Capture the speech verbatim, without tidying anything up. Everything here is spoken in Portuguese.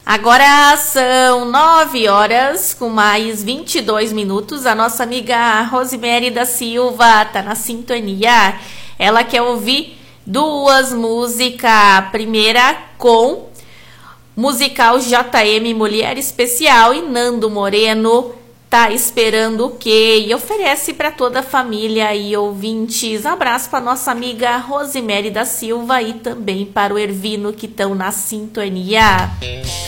Agora são nove horas com mais vinte e dois minutos. A nossa amiga Rosemary da Silva tá na sintonia. Ela quer ouvir duas músicas. A primeira com musical J M Mulher Especial e Nando Moreno, Tá Esperando o Quê? E oferece para toda a família e ouvintes. Abraço para nossa amiga Rosemary da Silva e também para o Ervino que estão na sintonia.